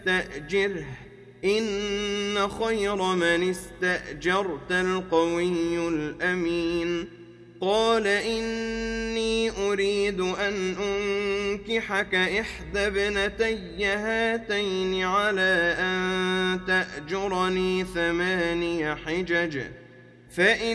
فاستأجره إن خير من استأجرت القوي الأمين. قال إني أريد أن أنكحك إحدى ابنتي هاتين على أن تأجرني 8 حجج، فإن